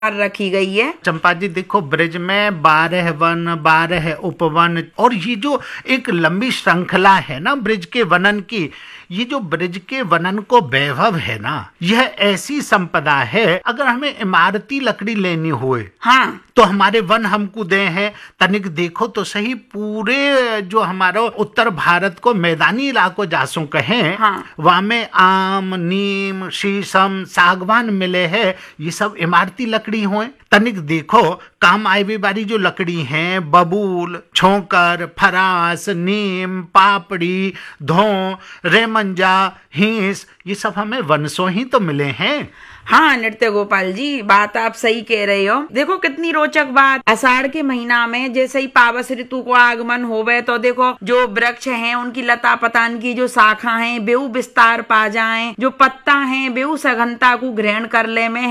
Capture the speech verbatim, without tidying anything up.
रखी गई है। चंपा जी देखो, ब्रिज में बारह वन, बारह उपवन, और ये जो एक लंबी श्रृंखला है ना ब्रिज के वनन की, ये जो ब्रिज के वनन को वैभव है ना, यह ऐसी संपदा है, अगर हमें इमारती लकड़ी लेनी होए हाँ तो हमारे वन हमको दे हैं। तनिक देखो तो सही, पूरे जो हमारा उत्तर भारत को मैदानी इलाकों जासों कहें, हाँ। वहां में आम, नीम, शीशम, सागवान मिले हैं, ये सब इमारती लकड़ी हुए। तनिक देखो, काम आए वाली जो लकड़ी हैं, बबूल, छोकर, फरास, नीम, पापड़ी, धौ, रेमंजा, हीस, ये सब हमें वनसों ही तो मिले हैं। हाँ नृत्य गोपाल जी, बात आप सही कह रहे हो। देखो कितनी रोचक बात, आषाढ़ के महीना में जैसे ही पावस ऋतु को आगमन होवे तो देखो जो वृक्ष हैं उनकी लता पतान की जो शाखा हैं बेऊ विस्तार पा जाएं, जो पत्ता हैं बेऊ सघनता को ग्रहण कर ले में